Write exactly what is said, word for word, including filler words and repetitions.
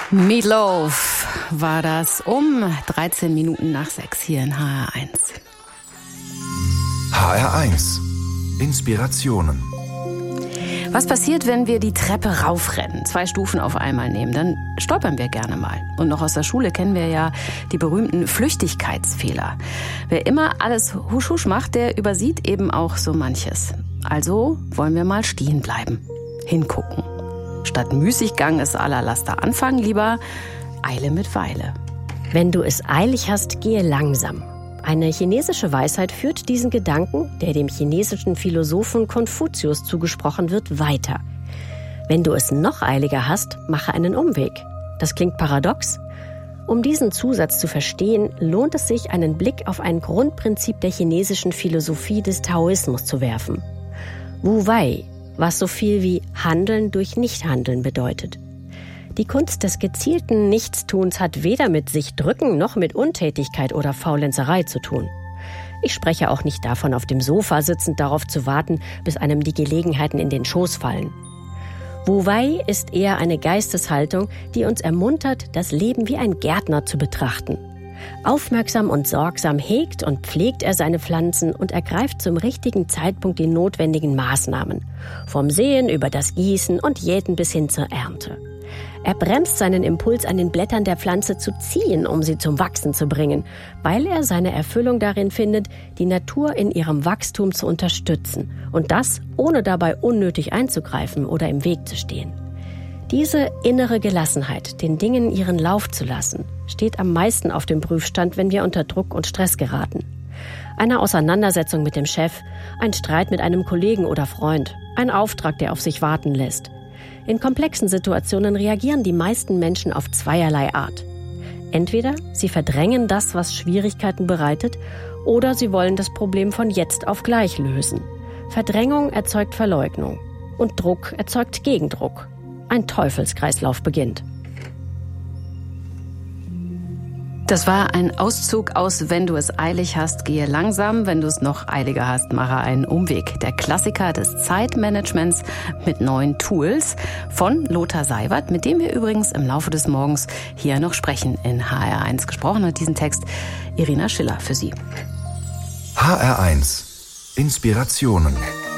Meatloaf war das um dreizehn Minuten nach sechs hier in H R eins. H R eins. Inspirationen. Was passiert, wenn wir die Treppe raufrennen, zwei Stufen auf einmal nehmen? Dann stolpern wir gerne mal. Und noch aus der Schule kennen wir ja die berühmten Flüchtigkeitsfehler. Wer immer alles husch husch macht, der übersieht eben auch so manches. Also wollen wir mal stehen bleiben, hingucken. Statt Müßiggang ist aller Laster anfangen, lieber Eile mit Weile. Wenn du es eilig hast, gehe langsam. Eine chinesische Weisheit führt diesen Gedanken, der dem chinesischen Philosophen Konfuzius zugesprochen wird, weiter. Wenn du es noch eiliger hast, mache einen Umweg. Das klingt paradox. Um diesen Zusatz zu verstehen, lohnt es sich, einen Blick auf ein Grundprinzip der chinesischen Philosophie des Taoismus zu werfen. Wu Wei, was so viel wie Handeln durch Nichthandeln bedeutet. Die Kunst des gezielten Nichtstuns hat weder mit sich drücken noch mit Untätigkeit oder Faulenzerei zu tun. Ich spreche auch nicht davon, auf dem Sofa sitzend darauf zu warten, bis einem die Gelegenheiten in den Schoß fallen. Wu Wei ist eher eine Geisteshaltung, die uns ermuntert, das Leben wie ein Gärtner zu betrachten. Aufmerksam und sorgsam hegt und pflegt er seine Pflanzen und ergreift zum richtigen Zeitpunkt die notwendigen Maßnahmen. Vom Säen über das Gießen und Jäten bis hin zur Ernte. Er bremst seinen Impuls, an den Blättern der Pflanze zu ziehen, um sie zum Wachsen zu bringen, weil er seine Erfüllung darin findet, die Natur in ihrem Wachstum zu unterstützen und das, ohne dabei unnötig einzugreifen oder im Weg zu stehen. Diese innere Gelassenheit, den Dingen ihren Lauf zu lassen, steht am meisten auf dem Prüfstand, wenn wir unter Druck und Stress geraten. Eine Auseinandersetzung mit dem Chef, ein Streit mit einem Kollegen oder Freund, ein Auftrag, der auf sich warten lässt. In komplexen Situationen reagieren die meisten Menschen auf zweierlei Art. Entweder sie verdrängen das, was Schwierigkeiten bereitet, oder sie wollen das Problem von jetzt auf gleich lösen. Verdrängung erzeugt Verleugnung und Druck erzeugt Gegendruck. Ein Teufelskreislauf beginnt. Das war ein Auszug aus Wenn du es eilig hast, gehe langsam. Wenn du es noch eiliger hast, mache einen Umweg. Der Klassiker des Zeitmanagements mit neuen Tools von Lothar Seiwert, mit dem wir übrigens im Laufe des Morgens hier noch sprechen in H R eins. Gesprochen hat diesen Text Irina Schiller für Sie. H R eins. Inspirationen.